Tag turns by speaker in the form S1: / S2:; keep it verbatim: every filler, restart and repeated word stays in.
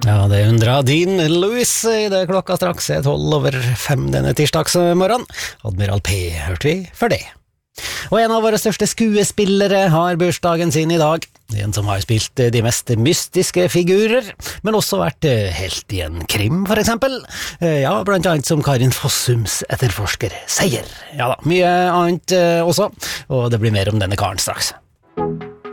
S1: Ja, det undrer Dean Lewis i det klokka straks er tolv over fem denne tirsdagsmorgen. Admiral P hørte vi for det. Og en av våre største skuespillere har bursdagen sin i dag. En som har spilt de mest mystiske figurer, men også vært helt i en krim, for eksempel. Ja, blant annet som Karin Fossums etterforsker Seier. Ja da, mye annet også, og det blir mer om denne karen straks.